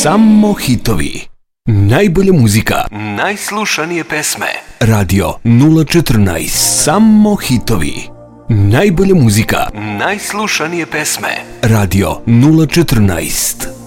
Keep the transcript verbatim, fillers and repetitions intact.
Samo hitovi. Najbolja muzika. Najslušanije pesme. Radio nula četrnaest. Samo hitovi. Najbolja muzika. Najslušanije pesme. Radio nula četrnaest.